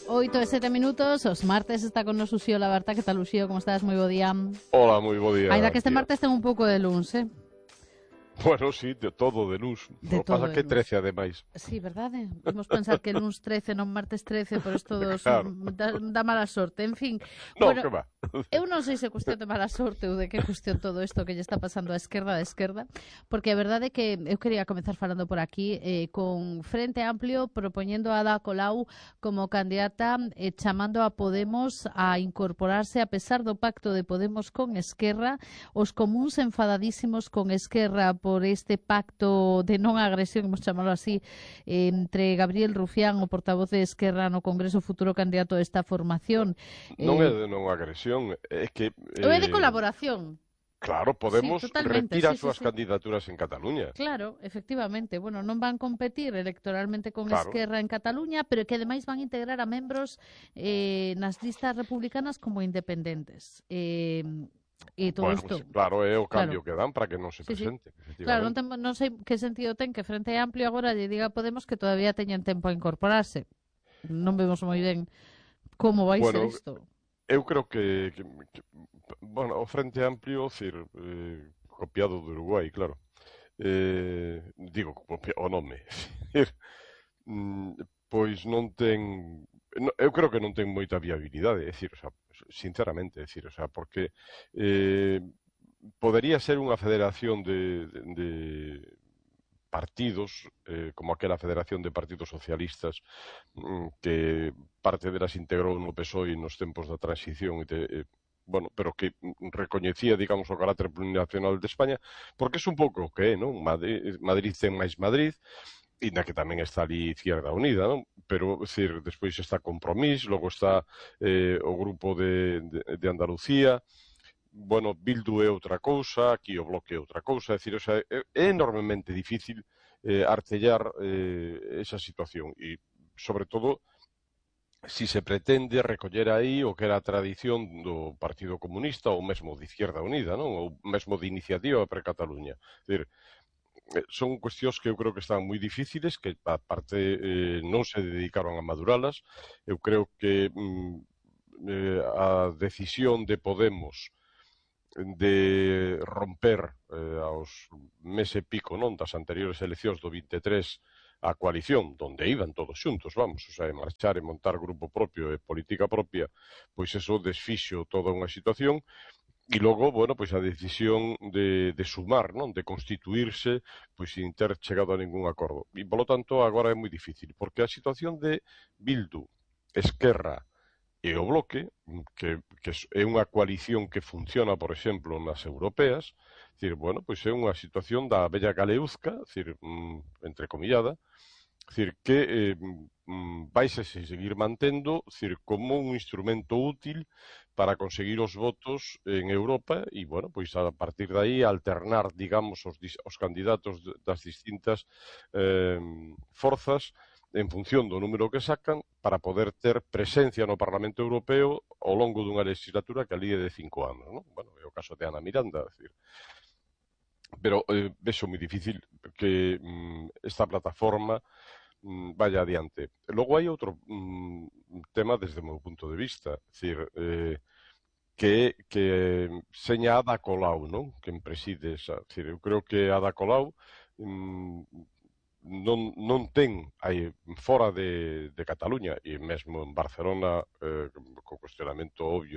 8:07, os martes está con nos Uxío Labarta. Que tal, Uxío? Como estás? Moi bo día. Hola, moi bo día. Ainda que este Tía. martes ten un pouco de luns, Bueno, sí, de todo de luz. De O pasa todo de que luns. 13 ademais. Sí, verdade? Imos pensar que luns 13 non martes 13, por isto Claro. da mala sorte. En fin, No, bueno, que va. eu non sei se é cuestión de mala sorte ou de que cuestión todo isto que lle está pasando á esquerda, porque a verdade é que eu quería comezar falando por aquí con Frente Amplio propoñendo a Ada Colau como candidata, chamando a Podemos a incorporarse a pesar do pacto de Podemos con Esquerra, os comuns enfadadísimos con Esquerra por este pacto de non agresión, vamos chamalo así, entre Gabriel Rufián, o portavoz de Esquerra no Congreso, futuro candidato a esta formación. Non é de non agresión, é que... Ou é de colaboración. Claro, Sí, Podemos totalmente, retira sí, as sí, súas sí. candidaturas en Cataluña. Claro, efectivamente. Bueno, non van competir electoralmente con Claro. Esquerra en Cataluña, pero que ademais van integrar a membros nas listas republicanas como independentes. E todo Bueno, isto, pues, claro, é o claro. cambio que dan para que non se Sí, sí. presente, Claro, efectivamente. non sei que sentido ten que Frente Amplio agora lle diga a Podemos que todavía teñen tempo a incorporarse. Non vemos moi ben como vai ser Bueno, isto. eu creo bueno, o Frente Amplio, copiado do Uruguai, claro. Digo, o nome. Pois non ten... Eu creo que non ten moita viabilidade, é dicir, o sea, sinceramente, é dicir, o sea, porque podería ser unha federación de partidos, como aquela Federación de Partidos Socialistas, que parte delas integrou no PSOE nos tempos da transición bueno, pero que recoñecía, digamos, o carácter plurinacional de España, porque é un pouco o que é, non? Madrid ten máis Madrid, e na que tamén está ali Izquierda Unida, non? Pero, é dicir, despois está Compromís, logo está o grupo de Andalucía, bueno, Bildu é outra cousa, aquí o Bloque é outra cousa, é dicir, o sea, é enormemente difícil artellar esa situación, e, sobre todo, si se pretende recoller aí o que era a tradición do Partido Comunista ou mesmo de Izquierda Unida, non? Ou mesmo de Iniciativa per Cataluña. É dicir, son cuestións que eu creo que están moi difíciles, que a parte non se dedicaron a maduralas. Eu creo que a decisión de Podemos de romper aos mes e pico, non, das anteriores eleccións do 23 a coalición, donde iban todos xuntos, vamos, o sea, marchar e montar grupo propio e política propia, pois eso desfixo toda unha situación. E logo, bueno, pois a decisión de sumar, non? De constituirse, pois sin ter chegado a ningún acordo. E, polo tanto, agora é moi difícil, porque a situación de Bildu, Esquerra e o Bloque, que é unha coalición que funciona, por exemplo, nas europeas, dicir, bueno, pois é unha situación da bella galeuzca, dicir, entrecomillada, dicir, que vaise seguir mantendo, dicir, como un instrumento útil para conseguir os votos en Europa e, bueno, pois a partir de aí alternar, digamos, os candidatos das distintas forzas en función do número que sacan para poder ter presencia no Parlamento Europeo ao longo dunha legislatura que ali é de 5 anos, non? Bueno, é o caso de Ana Miranda, decir. Pero vexo moi difícil que esta plataforma vaya adiante. Logo hai outro tema desde o meu punto de vista, decir, que seña Ada Colau, non? Quen preside esa, decir, eu creo que Ada Colau non ten aí fora de Cataluña e mesmo en Barcelona co cuestionamento obvio